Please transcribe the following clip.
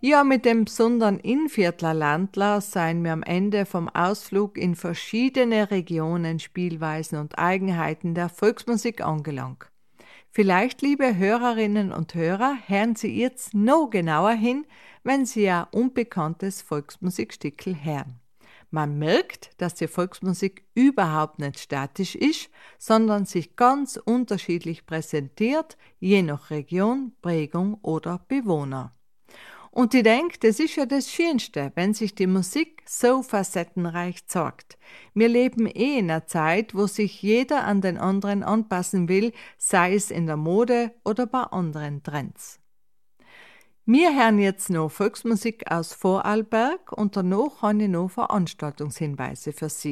Ja, mit dem besonderen Innviertler Landler seien wir am Ende vom Ausflug in verschiedene Regionen, Spielweisen und Eigenheiten der Volksmusik angelangt. Vielleicht, liebe Hörerinnen und Hörer, hören Sie jetzt noch genauer hin, wenn Sie ein unbekanntes Volksmusikstickel hören. Man merkt, dass die Volksmusik überhaupt nicht statisch ist, sondern sich ganz unterschiedlich präsentiert, je nach Region, Prägung oder Bewohner. Und ich denke, das ist ja das Schönste, wenn sich die Musik so facettenreich zeigt. Wir leben in einer Zeit, wo sich jeder an den anderen anpassen will, sei es in der Mode oder bei anderen Trends. Wir hören jetzt noch Volksmusik aus Vorarlberg und danach habe ich noch Veranstaltungshinweise für Sie.